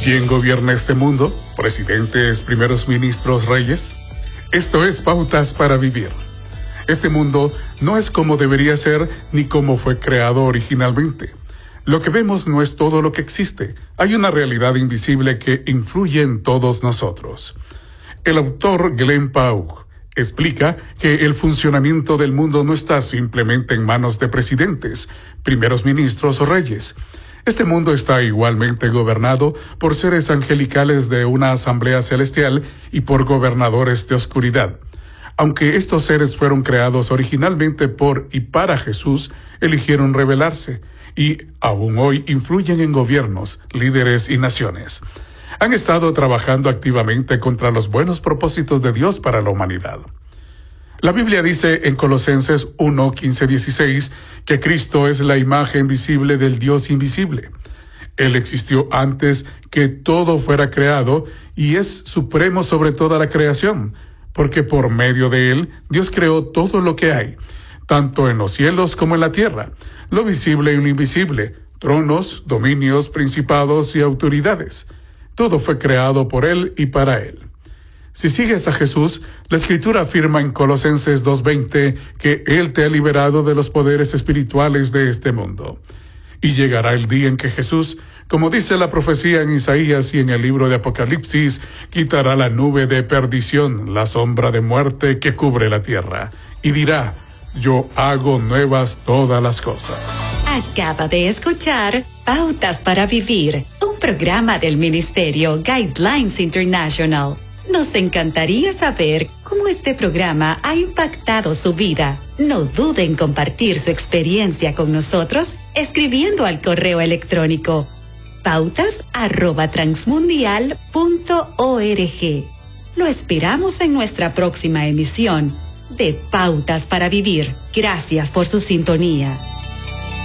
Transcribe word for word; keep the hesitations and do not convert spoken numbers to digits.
¿Quién gobierna este mundo? ¿Presidentes, primeros ministros, reyes? Esto es Pautas para Vivir. Este mundo no es como debería ser ni como fue creado originalmente. Lo que vemos no es todo lo que existe. Hay una realidad invisible que influye en todos nosotros. El autor Glenn Pau explica que el funcionamiento del mundo no está simplemente en manos de presidentes, primeros ministros o reyes. Este mundo está igualmente gobernado por seres angelicales de una asamblea celestial y por gobernadores de oscuridad. Aunque estos seres fueron creados originalmente por y para Jesús, eligieron rebelarse y aún hoy influyen en gobiernos, líderes y naciones. Han estado trabajando activamente contra los buenos propósitos de Dios para la humanidad. La Biblia dice en Colosenses uno, quince, dieciséis que Cristo es la imagen visible del Dios invisible. Él existió antes que todo fuera creado y es supremo sobre toda la creación, porque por medio de Él Dios creó todo lo que hay, tanto en los cielos como en la tierra, lo visible y lo invisible, tronos, dominios, principados y autoridades. Todo fue creado por Él y para Él. Si sigues a Jesús, la Escritura afirma en Colosenses dos veinte que Él te ha liberado de los poderes espirituales de este mundo. Y llegará el día en que Jesús, como dice la profecía en Isaías y en el libro de Apocalipsis, quitará la nube de perdición, la sombra de muerte que cubre la tierra, y dirá: yo hago nuevas todas las cosas. Acaba de escuchar Pautas para Vivir, un programa del Ministerio Guidelines International. Nos encantaría saber cómo este programa ha impactado su vida. No dude en compartir su experiencia con nosotros escribiendo al correo electrónico pautas arroba transmundial punto org. Lo esperamos en nuestra próxima emisión de Pautas para Vivir. Gracias por su sintonía.